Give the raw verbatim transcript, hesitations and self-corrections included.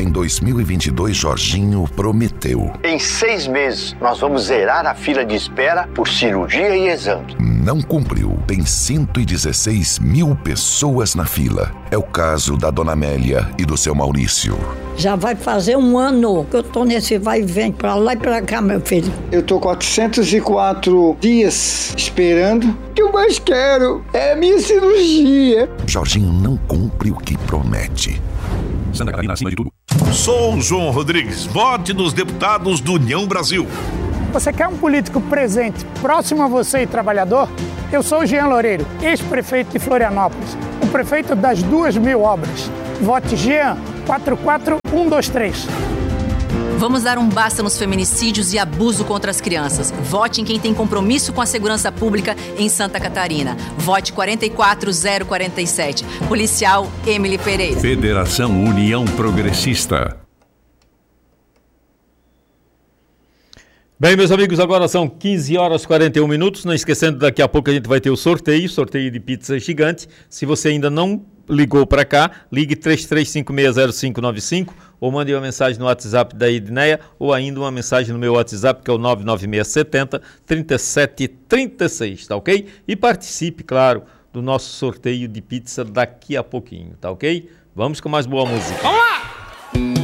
Em dois mil e vinte e dois, Jorginho prometeu. Em seis meses, nós vamos zerar a fila de espera por cirurgia e exame. Não cumpriu. Tem cento e dezesseis mil pessoas na fila. É o caso da dona Amélia e do seu Maurício. Já vai fazer um ano que eu tô nesse vai e vem pra lá e pra cá, meu filho. Eu tô quatrocentos e quatro dias esperando. O que eu mais quero é a minha cirurgia. Jorginho não cumpre o que promete. Santa Catarina acima de tudo. Sou João Rodrigues. Vote nos deputados do União Brasil. Você quer um político presente, próximo a você e trabalhador? Eu sou o Jean Loureiro, ex-prefeito de Florianópolis, o prefeito das duas mil obras. Vote Jean quatro quatro um dois três. Vamos dar um basta nos feminicídios e abuso contra as crianças. Vote em quem tem compromisso com a segurança pública em Santa Catarina. Vote quatro quatro zero quatro sete. Policial Emily Pereira. Federação União Progressista. Bem, meus amigos, agora são quinze horas e quarenta e um minutos. Não esquecendo, daqui a pouco a gente vai ter o sorteio, sorteio de pizza gigante. Se você ainda não ligou para cá, ligue três três cinco seis zero cinco nove cinco ou mande uma mensagem no WhatsApp da Edneia ou ainda uma mensagem no meu WhatsApp, que é o nove nove seis sete zero, três sete três seis, tá ok? E participe, claro, do nosso sorteio de pizza daqui a pouquinho, tá ok? Vamos com mais boa música.